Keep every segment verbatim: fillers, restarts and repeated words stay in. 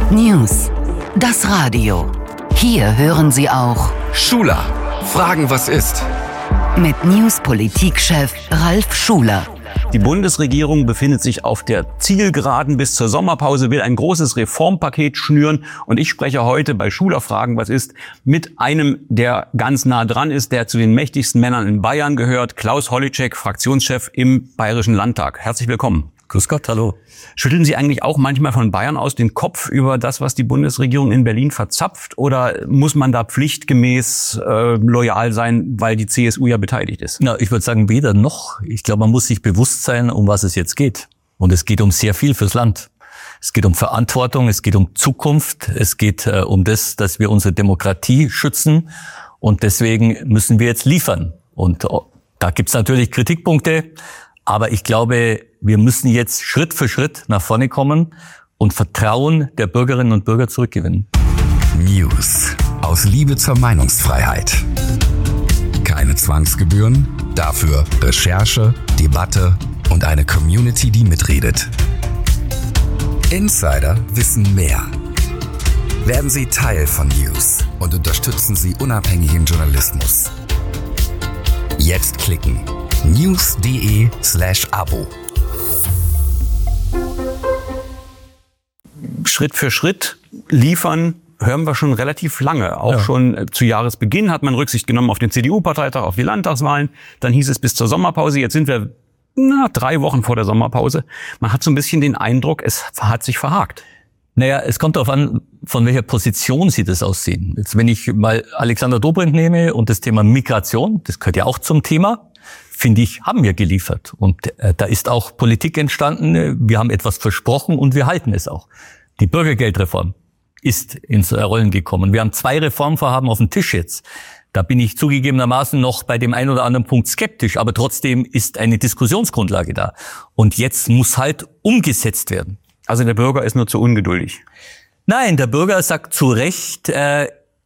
News. Das Radio. Hier hören Sie auch Schuler. Fragen, was ist? Mit News-Politikchef Ralf Schuler. Die Bundesregierung befindet sich auf der Zielgeraden bis zur Sommerpause, will ein großes Reformpaket schnüren. Und ich spreche heute bei Schuler Fragen, was ist, mit einem, der ganz nah dran ist, der zu den mächtigsten Männern in Bayern gehört, Klaus Holleczek, Fraktionschef im Bayerischen Landtag. Herzlich willkommen. Grüß Gott, hallo. Schütteln Sie eigentlich auch manchmal von Bayern aus den Kopf über das, was die Bundesregierung in Berlin verzapft? Oder muss man da pflichtgemäß äh, loyal sein, weil die C S U ja beteiligt ist? Na, ich würde sagen, weder noch. Ich glaube, man muss sich bewusst sein, um was es jetzt geht. Und es geht um sehr viel fürs Land. Es geht um Verantwortung, es geht um Zukunft, es geht äh, um das, dass wir unsere Demokratie schützen. Und deswegen müssen wir jetzt liefern. Und oh, da gibt's natürlich Kritikpunkte. Aber ich glaube, wir müssen jetzt Schritt für Schritt nach vorne kommen und Vertrauen der Bürgerinnen und Bürger zurückgewinnen. News aus Liebe zur Meinungsfreiheit. Keine Zwangsgebühren, dafür Recherche, Debatte und eine Community, die mitredet. Insider wissen mehr. Werden Sie Teil von News und unterstützen Sie unabhängigen Journalismus. Jetzt klicken. news.de slash Abo. Schritt für Schritt liefern hören wir schon relativ lange. Auch ja. schon zu Jahresbeginn hat man Rücksicht genommen auf den C D U-Parteitag, auf die Landtagswahlen. Dann hieß es bis zur Sommerpause. Jetzt sind wir na, drei Wochen vor der Sommerpause. Man hat so ein bisschen den Eindruck, es hat sich verhakt. Naja, es kommt darauf an, von welcher Position Sie das aussehen. Jetzt, wenn ich mal Alexander Dobrindt nehme und das Thema Migration, das gehört ja auch zum Thema, finde ich, haben wir geliefert. Und äh, da ist auch Politik entstanden. Wir haben etwas versprochen und wir halten es auch. Die Bürgergeldreform ist ins Rollen gekommen. Wir haben zwei Reformvorhaben auf dem Tisch jetzt. Da bin ich zugegebenermaßen noch bei dem einen oder anderen Punkt skeptisch, aber trotzdem ist eine Diskussionsgrundlage da. Und jetzt muss halt umgesetzt werden. Also der Bürger ist nur zu ungeduldig? Nein, der Bürger sagt zu Recht, äh,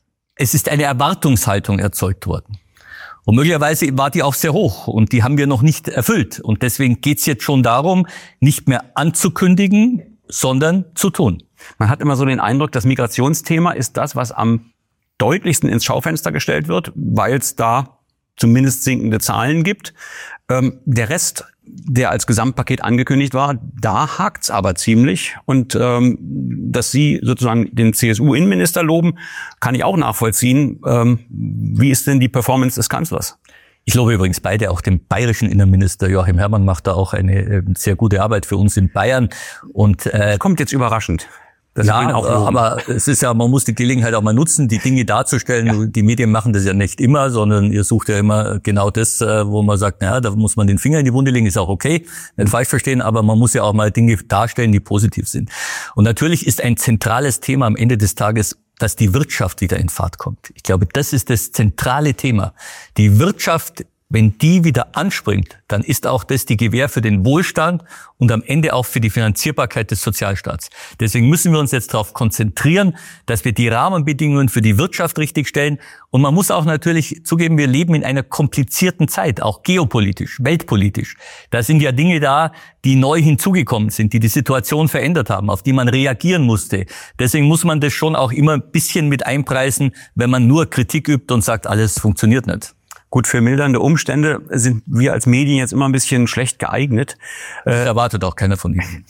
es ist eine Erwartungshaltung erzeugt worden. Und möglicherweise war die auch sehr hoch und die haben wir noch nicht erfüllt. Und deswegen geht's jetzt schon darum, nicht mehr anzukündigen, sondern zu tun. Man hat immer so den Eindruck, das Migrationsthema ist das, was am deutlichsten ins Schaufenster gestellt wird, weil es da zumindest sinkende Zahlen gibt. Ähm, der Rest, der als Gesamtpaket angekündigt war, da hakt's aber ziemlich. Und ähm, dass Sie sozusagen den C S U-Innenminister loben, kann ich auch nachvollziehen. Ähm, wie ist denn die Performance des Kanzlers? Ich lobe übrigens beide, auch den bayerischen Innenminister Joachim Herrmann macht da auch eine äh, sehr gute Arbeit für uns in Bayern. Und äh, kommt jetzt überraschend. Das ja, auch aber es ist ja, man muss die Gelegenheit auch mal nutzen, die Dinge darzustellen. Ja. Die Medien machen das ja nicht immer, sondern ihr sucht ja immer genau das, wo man sagt, naja, da muss man den Finger in die Wunde legen, ist auch okay, nicht falsch verstehen, aber man muss ja auch mal Dinge darstellen, die positiv sind. Und natürlich ist ein zentrales Thema am Ende des Tages, dass die Wirtschaft wieder in Fahrt kommt. Ich glaube, das ist das zentrale Thema. Die Wirtschaft, wenn die wieder anspringt, dann ist auch das die Gewähr für den Wohlstand und am Ende auch für die Finanzierbarkeit des Sozialstaats. Deswegen müssen wir uns jetzt darauf konzentrieren, dass wir die Rahmenbedingungen für die Wirtschaft richtigstellen. Und man muss auch natürlich zugeben, wir leben in einer komplizierten Zeit, auch geopolitisch, weltpolitisch. Da sind ja Dinge da, die neu hinzugekommen sind, die die Situation verändert haben, auf die man reagieren musste. Deswegen muss man das schon auch immer ein bisschen mit einpreisen, wenn man nur Kritik übt und sagt, alles funktioniert nicht. Gut, für mildernde Umstände sind wir als Medien jetzt immer ein bisschen schlecht geeignet. Das erwartet auch keiner von Ihnen.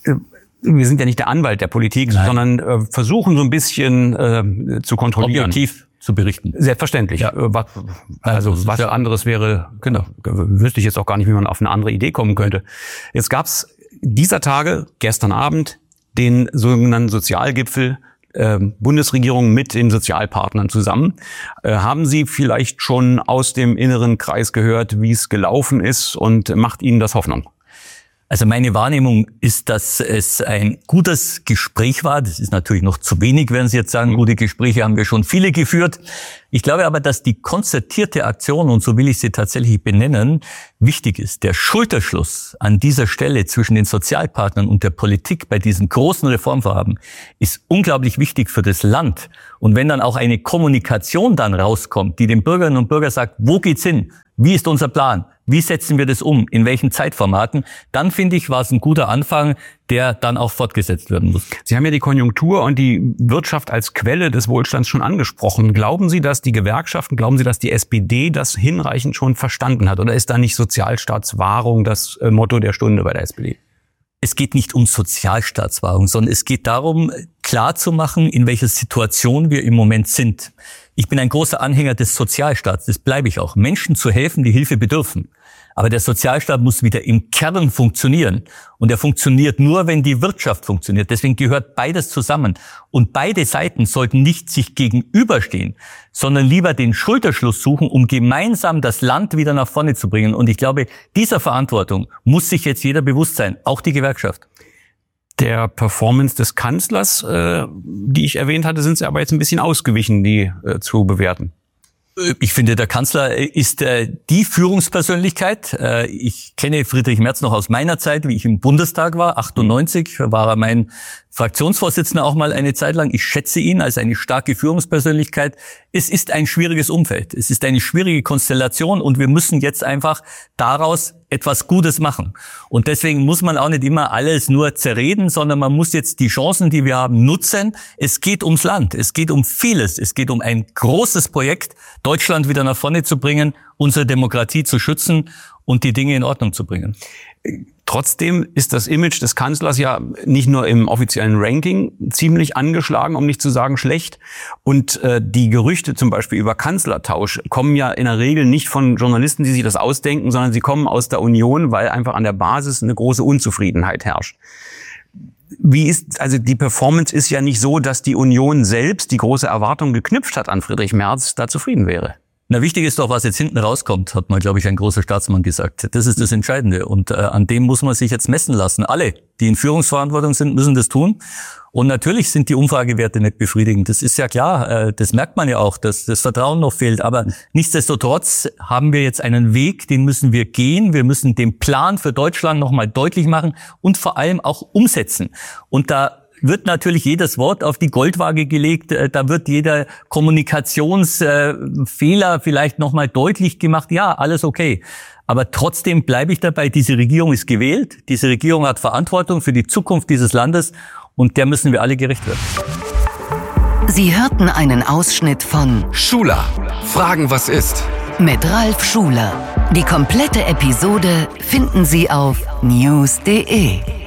Wir sind ja nicht der Anwalt der Politik, Nein. sondern äh, versuchen so ein bisschen äh, zu kontrollieren. Objektiv zu berichten. Selbstverständlich. Ja. Was, also was ja anderes wäre, genau, wüsste ich jetzt auch gar nicht, wie man auf eine andere Idee kommen könnte. Jetzt gab's dieser Tage, gestern Abend, den sogenannten Sozialgipfel Äh, Bundesregierung mit den Sozialpartnern zusammen. Äh, haben Sie vielleicht schon aus dem inneren Kreis gehört, wie es gelaufen ist und macht Ihnen das Hoffnung? Also meine Wahrnehmung ist, dass es ein gutes Gespräch war. Das ist natürlich noch zu wenig, werden Sie jetzt sagen. Gute Gespräche haben wir schon viele geführt. Ich glaube aber, dass die konzertierte Aktion, und so will ich sie tatsächlich benennen, wichtig ist. Der Schulterschluss an dieser Stelle zwischen den Sozialpartnern und der Politik bei diesen großen Reformvorhaben ist unglaublich wichtig für das Land. Und wenn dann auch eine Kommunikation dann rauskommt, die den Bürgerinnen und Bürgern sagt, wo geht's hin? Wie ist unser Plan? Wie setzen wir das um? In welchen Zeitformaten? Dann finde ich, war es ein guter Anfang, der dann auch fortgesetzt werden muss. Sie haben ja die Konjunktur und die Wirtschaft als Quelle des Wohlstands schon angesprochen. Glauben Sie, dass die Gewerkschaften, glauben Sie, dass die S P D das hinreichend schon verstanden hat? Oder ist da nicht Sozialstaatswahrung das Motto der Stunde bei der S P D? Es geht nicht um Sozialstaatswahrung, sondern es geht darum, klarzumachen, in welcher Situation wir im Moment sind. Ich bin ein großer Anhänger des Sozialstaats, das bleibe ich auch. Menschen zu helfen, die Hilfe bedürfen. Aber der Sozialstaat muss wieder im Kern funktionieren. Und er funktioniert nur, wenn die Wirtschaft funktioniert. Deswegen gehört beides zusammen. Und beide Seiten sollten nicht sich gegenüberstehen, sondern lieber den Schulterschluss suchen, um gemeinsam das Land wieder nach vorne zu bringen. Und ich glaube, dieser Verantwortung muss sich jetzt jeder bewusst sein, auch die Gewerkschaft. Der Performance des Kanzlers, äh, die ich erwähnt hatte, sind Sie aber jetzt ein bisschen ausgewichen, die äh, zu bewerten. Ich finde, der Kanzler ist äh, die Führungspersönlichkeit. Äh, ich kenne Friedrich Merz noch aus meiner Zeit, wie ich im Bundestag war. achtundneunzig war er mein Fraktionsvorsitzender auch mal eine Zeit lang. Ich schätze ihn als eine starke Führungspersönlichkeit. Es ist ein schwieriges Umfeld. Es ist eine schwierige Konstellation und wir müssen jetzt einfach daraus etwas Gutes machen. Und deswegen muss man auch nicht immer alles nur zerreden, sondern man muss jetzt die Chancen, die wir haben, nutzen. Es geht ums Land. Es geht um vieles. Es geht um ein großes Projekt, Deutschland wieder nach vorne zu bringen, unsere Demokratie zu schützen und die Dinge in Ordnung zu bringen. Trotzdem ist das Image des Kanzlers ja nicht nur im offiziellen Ranking ziemlich angeschlagen, um nicht zu sagen schlecht. Und äh, die Gerüchte zum Beispiel über Kanzlertausch kommen ja in der Regel nicht von Journalisten, die sich das ausdenken, sondern sie kommen aus der Union, weil einfach an der Basis eine große Unzufriedenheit herrscht. Wie ist, also die Performance ist ja nicht so, dass die Union selbst die große Erwartung geknüpft hat an Friedrich Merz, da zufrieden wäre. Na, wichtig ist doch, was jetzt hinten rauskommt, hat mal, glaube ich, ein großer Staatsmann gesagt. Das ist das Entscheidende. Und äh, an dem muss man sich jetzt messen lassen. Alle, die in Führungsverantwortung sind, müssen das tun. Und natürlich sind die Umfragewerte nicht befriedigend. Das ist ja klar. Äh, das merkt man ja auch, dass das Vertrauen noch fehlt. Aber nichtsdestotrotz haben wir jetzt einen Weg, den müssen wir gehen. Wir müssen den Plan für Deutschland nochmal deutlich machen und vor allem auch umsetzen. Und da wird natürlich jedes Wort auf die Goldwaage gelegt, da wird jeder Kommunikationsfehler vielleicht nochmal deutlich gemacht. Ja, alles okay. Aber trotzdem bleibe ich dabei, diese Regierung ist gewählt, diese Regierung hat Verantwortung für die Zukunft dieses Landes und der müssen wir alle gerecht werden. Sie hörten einen Ausschnitt von Schuler, Fragen, was ist? Mit Ralf Schuler. Die komplette Episode finden Sie auf news punkt de.